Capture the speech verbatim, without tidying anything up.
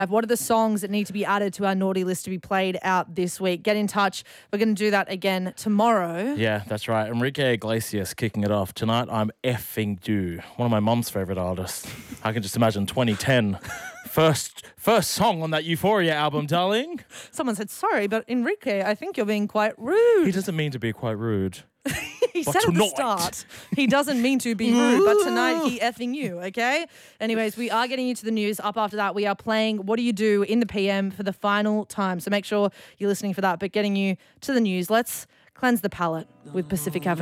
What are the songs that need to be added to our naughty list to be played out this week? Get in touch. We're going to do that again tomorrow. Yeah, that's right. Enrique Iglesias kicking it off. Tonight, I'm effing due. One of my mum's favourite artists. I can just imagine twenty ten. First first song on that Euphoria album, darling. Someone said, sorry, but Enrique, I think you're being quite rude. He doesn't mean to be quite rude. He But said at the tonight- start, he doesn't mean to be rude, but tonight he effing you, okay? Anyways, we are getting you to the news. Up after that, we are playing What Do You Do in the P M for the final time. So make sure you're listening for that. But getting you to the news, let's cleanse the palate with Pacific Avenue.